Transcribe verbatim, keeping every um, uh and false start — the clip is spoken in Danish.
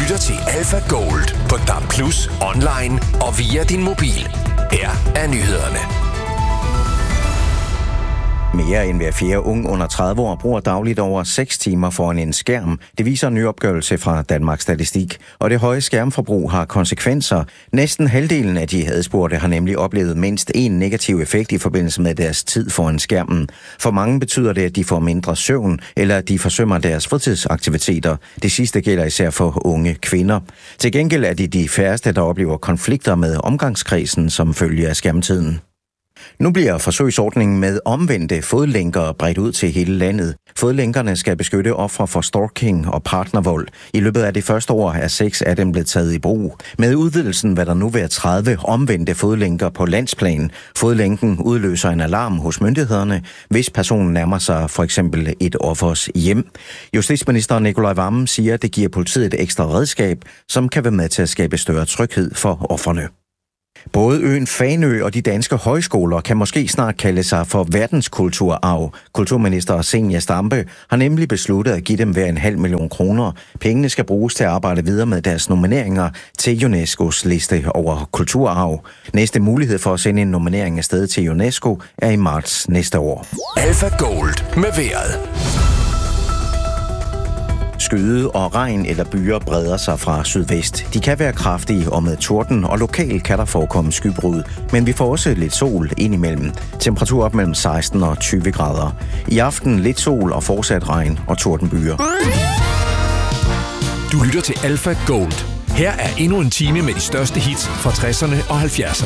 lytter til Alpha Gold på D A B plus, online og via din mobil. Her er nyhederne. Mere end hver fjerde ung under tredive år bruger dagligt over seks timer foran en skærm. Det viser en ny opgørelse fra Danmarks Statistik. Og det høje skærmforbrug har konsekvenser. Næsten halvdelen af de adspurgte har nemlig oplevet mindst en negativ effekt i forbindelse med deres tid foran skærmen. For mange betyder det, at de får mindre søvn, eller at de forsømmer deres fritidsaktiviteter. Det sidste gælder især for unge kvinder. Til gengæld er det de færreste, der oplever konflikter med omgangskredsen som følge af skærmtiden. Nu bliver forsøgsordningen med omvendte fodlænker bredt ud til hele landet. Fodlænkerne skal beskytte ofre for stalking og partnervold. I løbet af det første år er seks af dem blevet taget i brug. Med udvidelsen vil der nu være tredive omvendte fodlænker på landsplan. Fodlænken udløser en alarm hos myndighederne, hvis personen nærmer sig for eksempel et offers hjem. Justitsminister Nicolai Wammen siger, at det giver politiet et ekstra redskab, som kan være med til at skabe større tryghed for ofrene. Både øen Fanø og de danske højskoler kan måske snart kalde sig for verdenskulturarv. Kulturminister Zenia Stampe har nemlig besluttet at give dem hver en halv million kroner. Pengene skal bruges til at arbejde videre med deres nomineringer til UNESCO's liste over kulturarv. Næste mulighed for at sende en nominering afsted til UNESCO er i marts næste år. Alpha Gold med vejret. Skyde og regn eller byger breder sig fra sydvest. De kan være kraftige og med torden, og lokalt kan der forekomme skybrud. Men vi får også lidt sol indimellem. Temperatur op mellem seksten og tyve grader. I aften lidt sol og fortsat regn og tordenbyger. Du lytter til Alpha Gold. Her er endnu en time med de største hits fra tresserne og halvfjerdserne.